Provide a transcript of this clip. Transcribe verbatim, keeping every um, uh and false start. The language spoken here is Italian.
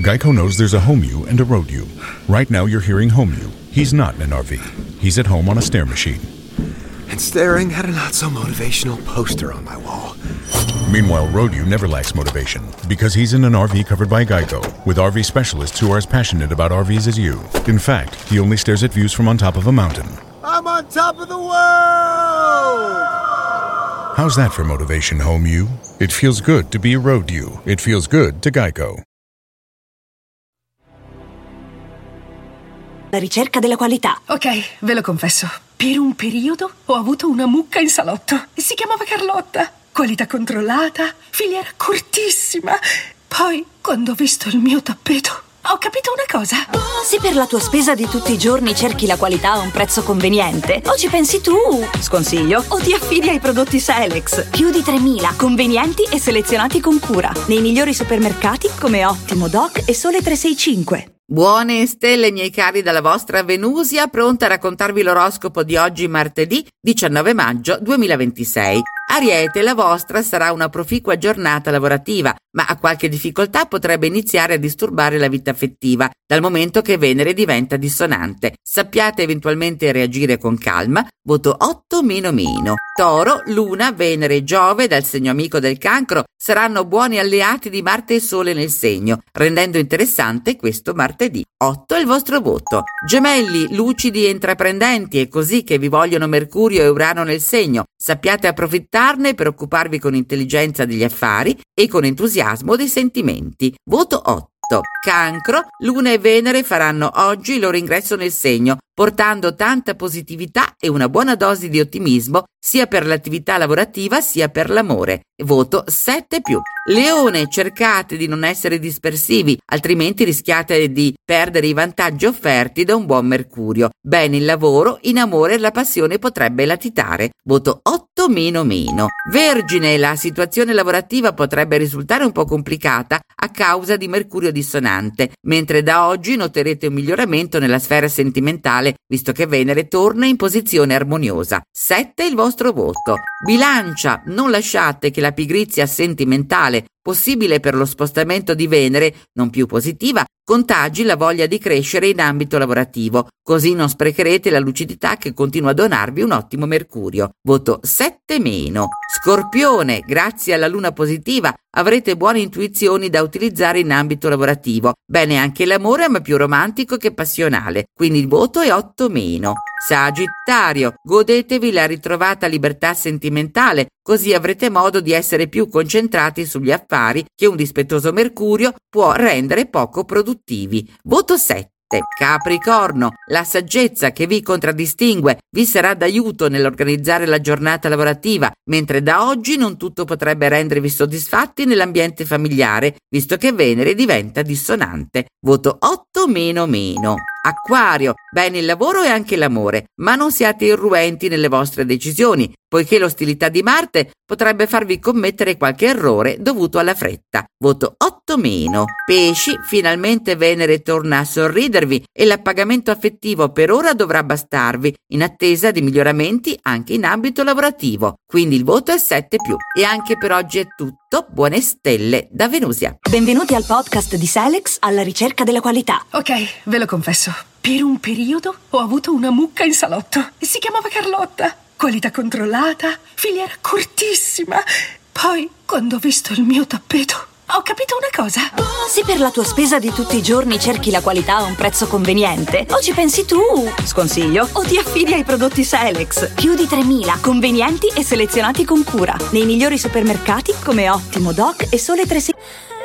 Geico knows there's a home you and a road you. Right now you're hearing home you. He's not in an R V. He's at home on a stair machine. And staring at a not-so-motivational poster on my wall. Meanwhile, road you never lacks motivation because he's in an R V covered by Geico with R V specialists who are as passionate about R Vs as you. In fact, he only stares at views from on top of a mountain. I'm on top of the world! How's that for motivation, home you? It feels good to be a road you. It feels good to Geico. La ricerca della qualità. Ok, ve lo confesso. Per un periodo ho avuto una mucca in salotto. Si chiamava Carlotta. Qualità controllata, filiera cortissima. Poi, quando ho visto il mio tappeto, ho capito una cosa. Se per la tua spesa di tutti i giorni cerchi la qualità a un prezzo conveniente, o ci pensi tu, sconsiglio, o ti affidi ai prodotti Selex. Più di tremila, convenienti e selezionati con cura. Nei migliori supermercati come Ottimo, Doc e Sole trecentosessantacinque. Buone stelle, miei cari, dalla vostra Venusia, pronta a raccontarvi l'oroscopo di oggi, martedì diciannove maggio duemilaventisei. Ariete, la vostra sarà una proficua giornata lavorativa, ma a qualche difficoltà potrebbe iniziare a disturbare la vita affettiva, dal momento che Venere diventa dissonante. Sappiate eventualmente reagire con calma, voto otto meno meno. Toro, Luna, Venere e Giove, dal segno amico del Cancro, saranno buoni alleati di Marte e Sole nel segno, rendendo interessante questo martedì. otto è il vostro voto. Gemelli, lucidi e intraprendenti, è così che vi vogliono Mercurio e Urano nel segno. Sappiate approfittarne per occuparvi con intelligenza degli affari e con entusiasmo dei sentimenti. Voto otto. Cancro, Luna e Venere faranno oggi il loro ingresso nel segno, portando tanta positività e una buona dose di ottimismo sia per l'attività lavorativa sia per l'amore. Voto sette più. Leone, cercate di non essere dispersivi, altrimenti rischiate di perdere i vantaggi offerti da un buon Mercurio. Bene il lavoro, in amore la passione potrebbe latitare. Voto otto meno meno. Vergine, la situazione lavorativa potrebbe risultare un po' complicata a causa di Mercurio dissonante, mentre da oggi noterete un miglioramento nella sfera sentimentale, visto che Venere torna in posizione armoniosa. sette è il vostro voto. Bilancia, non lasciate che la pigrizia sentimentale, possibile per lo spostamento di Venere, non più positiva, contagi la voglia di crescere in ambito lavorativo, così non sprecherete la lucidità che continua a donarvi un ottimo Mercurio. Voto sette meno. Scorpione, grazie alla luna positiva avrete buone intuizioni da utilizzare in ambito lavorativo. Bene anche l'amore, ma più romantico che passionale, quindi il voto è otto meno. Sagittario, godetevi la ritrovata libertà sentimentale, così avrete modo di essere più concentrati sugli affari che un dispettoso Mercurio può rendere poco produttivi. Voto sette. Capricorno, la saggezza che vi contraddistingue vi sarà d'aiuto nell'organizzare la giornata lavorativa, mentre da oggi non tutto potrebbe rendervi soddisfatti nell'ambiente familiare, visto che Venere diventa dissonante. Voto otto meno meno. Acquario, bene il lavoro e anche l'amore, ma non siate irruenti nelle vostre decisioni, poiché l'ostilità di Marte potrebbe farvi commettere qualche errore dovuto alla fretta. Voto otto meno. Pesci, finalmente Venere torna a sorridervi e l'appagamento affettivo per ora dovrà bastarvi, in attesa di miglioramenti anche in ambito lavorativo. Quindi il voto è sette più. E anche per oggi è tutto. Buone stelle da Venusia. Benvenuti al podcast di Selex alla ricerca della qualità. Ok, ve lo confesso. Per un periodo ho avuto una mucca in salotto. Si chiamava Carlotta. Qualità controllata, filiera cortissima. Poi, quando ho visto il mio tappeto, ho capito una cosa. Se per la tua spesa di tutti i giorni cerchi la qualità a un prezzo conveniente, o ci pensi tu, sconsiglio, o ti affidi ai prodotti Selex. Più di tremila, convenienti e selezionati con cura. Nei migliori supermercati come Ottimo, Doc e Sole trecentosessantacinque.